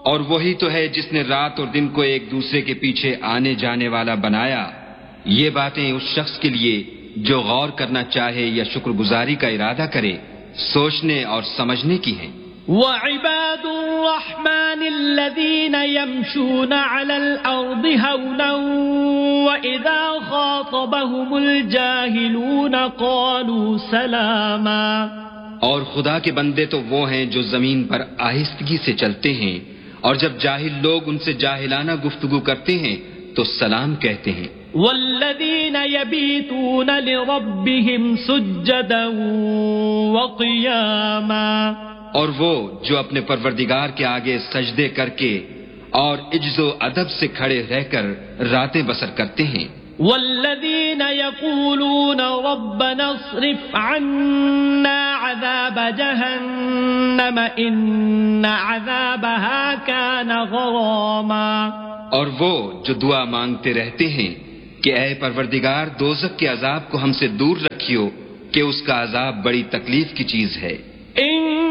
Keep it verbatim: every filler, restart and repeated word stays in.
اور وہی تو ہے جس نے رات اور دن کو ایک دوسرے کے پیچھے آنے جانے والا بنایا. یہ باتیں اس شخص کے لیے جو غور کرنا چاہے یا شکر گزاری کا ارادہ کرے سوچنے اور سمجھنے کی ہیں. وعباد الرحمن الذين يمشون على الأرض هونا وإذا خاطبهم الجاهلون قالوا سلاما. اور خدا کے بندے تو وہ ہیں جو زمین پر آہستگی سے چلتے ہیں اور جب جاہل لوگ ان سے جاہلانہ گفتگو کرتے ہیں تو سلام کہتے ہیں. والذین یبیتون لربهم سجدا وقیاما. اور وہ جو اپنے پروردگار کے آگے سجدے کر کے اور عجز و ادب سے کھڑے رہ کر راتیں بسر کرتے ہیں. والذین یقولون ربنا اصرف عنا عذاب جہنم ان عذابها كان غراما. اور وہ جو دعا مانگتے رہتے ہیں کہ اے پروردگار دوزخ کے عذاب کو ہم سے دور رکھیو کہ اس کا عذاب بڑی تکلیف کی چیز ہے.